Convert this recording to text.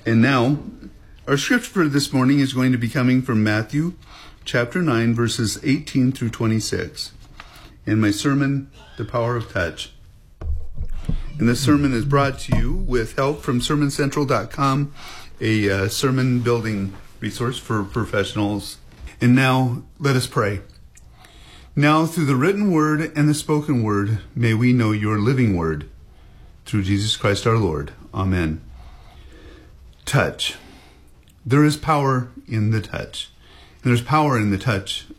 And now, our scripture for this morning is going to be coming from Matthew chapter 9, verses 18 through 26. And my sermon, The Power of Touch. And this sermon is brought to you with help from sermoncentral.com, a sermon building resource for professionals. And now, let us pray. Now, through the written word and the spoken word, may we know your living word. Through Jesus Christ our Lord. Amen. Touch. There is power in the touch. And there's power in the touch